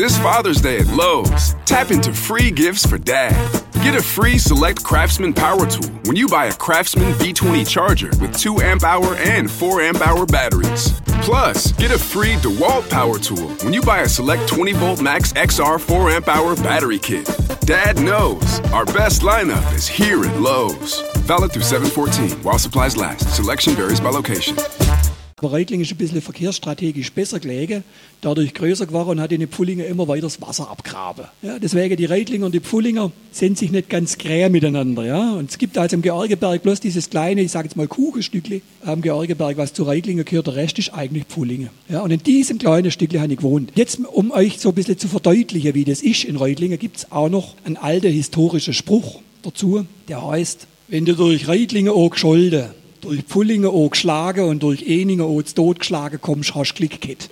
This Father's Day at Lowe's, tap into free gifts for Dad. Get a free Select Craftsman Power Tool when you buy a Craftsman V20 charger with 2 amp-hour and 4 amp-hour batteries. Plus, get a free DeWalt Power Tool when you buy a Select 20-volt Max XR 4 amp-hour battery kit. Dad knows our best lineup is here at Lowe's. Valid through 7/14 while supplies last. Selection varies by location. Aber Reutlingen ist ein bisschen verkehrsstrategisch besser gelegen, dadurch größer geworden und hat in den Pfullingen immer weiter das Wasser abgraben. Ja, deswegen die Reutlinger und die Pfullinger sind sich nicht ganz gräh miteinander. Ja. Und es gibt also im Georgeberg bloß dieses kleine, ich sage jetzt mal Kuchenstückchen am Georgeberg, was zu Reutlingen gehört, der Rest ist eigentlich Pfullingen. Ja, und in diesem kleinen Stückchen habe ich gewohnt. Jetzt, um euch so ein bisschen zu verdeutlichen, wie das ist in Reutlingen, gibt es auch noch einen alten historischen Spruch dazu, der heißt, wenn du durch Reutlingen auch gescholden, durch Pfullingen auch geschlagen und durch Eningen auch zu Tod geschlagen kommst, hast du Glück gehabt.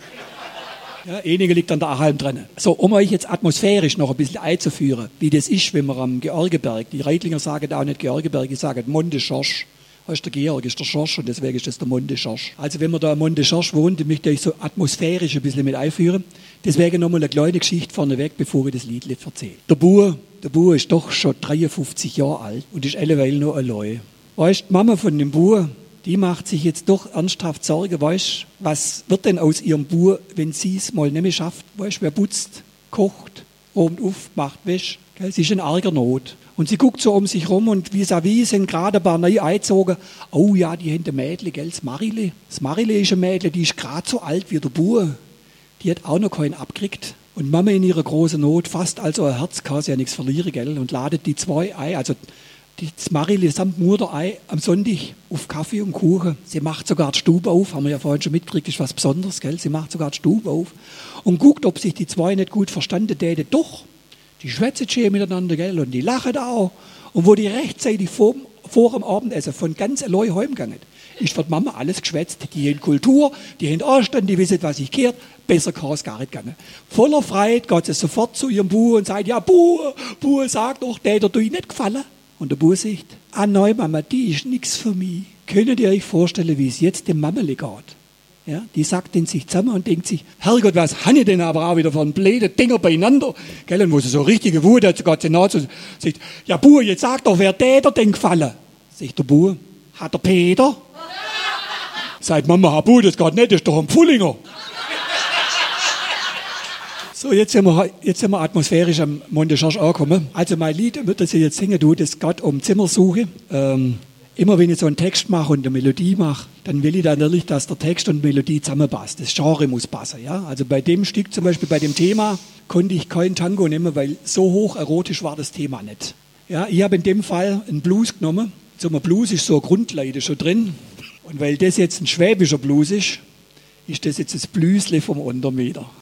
Ja, Eningen liegt an der Achalm dran. So, um euch jetzt atmosphärisch noch ein bisschen einzuführen, wie das ist, wenn man am Georgeberg, die Reutlinger sagen auch nicht Georgeberg, die sagen Monte Schorsch. Das ist der Georg, ist der Schorsch und deswegen ist das der Monte Schorsch. Also wenn man da am Monte Schorsch wohnt, dann möchte ich euch so atmosphärisch ein bisschen mit einführen. Deswegen nochmal eine kleine Geschichte vorneweg, bevor ich das Lied erzähle. Der Bub ist doch schon 53 Jahre alt und ist alleweil noch allein. Weißt, die Mama von dem Bub, die macht sich jetzt doch ernsthaft Sorgen, weißt, was wird denn aus ihrem Bub, wenn sie es mal nicht mehr schafft? Weißt, wer putzt, kocht, oben auf, macht Wäsche, gell? Sie ist in arger Not. Und sie guckt so um sich rum und vis-à-vis sind gerade ein paar neu eingezogen. Oh ja, die haben ein Mädchen, gell, das Marile. Das Marile ist ein Mädchen, die ist gerade so alt wie der Bub. Die hat auch noch keinen abgekriegt. Und Mama in ihrer großen Not, fast also ein Herz, kann sie ja nichts verlieren, gell, und ladet die 2 ein, also das Marile samt Mutter ein am Sonntag auf Kaffee und Kuchen. Sie macht sogar die Stube auf, haben wir ja vorhin schon mitgekriegt, ist was Besonderes, gell? Sie macht sogar die Stube auf und guckt, ob sich die 2 nicht gut verstanden täten. Doch, die schwätzen schön miteinander, gell? Und die lachen auch. Und wo die rechtzeitig vor dem Abendessen von ganz allein heimgegangen ist für die Mama alles geschwätzt. Die haben Kultur, die haben Anstand, die wissen, was sich kehrt. Besser kann es gar nicht gehen. Voller Freude geht sie sofort zu ihrem Bub und sagt, ja, Bub, sag doch, der hat euch nicht gefallen. Und der Bub sagt, nein, Mama, die ist nichts für mich. Könnt ihr euch vorstellen, wie es jetzt dem Mameli geht? Ja, die sagt in sich zusammen und denkt sich, Herrgott, was habe ich denn aber auch wieder für ein blöde Dinger beieinander? Gell, und wo sie so richtige Wut hat, geht sie nach und sagt, ja, Bub, jetzt sag doch, wer der denn gefallen? Sagt der Bub, hat der Peter? Sagt Mama, Bub, das geht nicht, das ist doch ein Pfullinger. So, jetzt sind wir atmosphärisch am Monte Schorsch angekommen. Also mein Lied, das ich jetzt singen tue, das geht um Zimmersuche. Immer wenn ich so einen Text mache und eine Melodie mache, dann will ich da natürlich, dass der Text und Melodie zusammenpasst. Das Genre muss passen. Ja? Also bei dem Stück, zum Beispiel bei dem Thema, konnte ich kein Tango nehmen, weil so hoch erotisch war das Thema nicht. Ja, ich habe in dem Fall einen Blues genommen. So ein Blues ist so eine Grundleide schon drin. Und weil das jetzt ein schwäbischer Blues ist das jetzt das Blüsle vom Untermeter.